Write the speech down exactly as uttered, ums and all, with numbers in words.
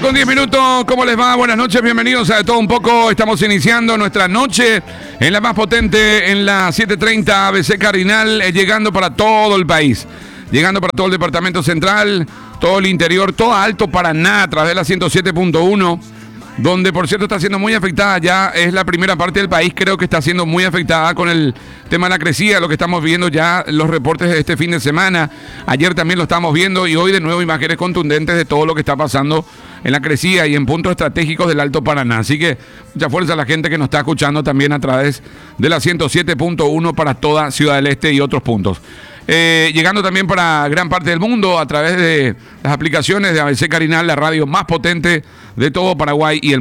con diez minutos, ¿cómo les va? Buenas noches, bienvenidos a De Todo Un Poco. Estamos iniciando nuestra noche en la más potente, en la siete treinta A B C Cardinal, eh, llegando para todo el país, llegando para todo el departamento central, todo el interior, todo Alto Paraná a través de la ciento siete punto uno, donde por cierto está siendo muy afectada, ya es la primera parte del país, creo que está siendo muy afectada con el tema de la crecida, lo que estamos viendo ya, los reportes de este fin de semana, ayer también lo estamos viendo y hoy de nuevo imágenes contundentes de todo lo que está pasando en la crecida y en puntos estratégicos del Alto Paraná, así que mucha fuerza a la gente que nos está escuchando también a través de la ciento siete punto uno para toda Ciudad del Este y otros puntos. Eh, llegando también para gran parte del mundo a través de las aplicaciones de A B C Cardinal, la radio más potente de todo Paraguay y el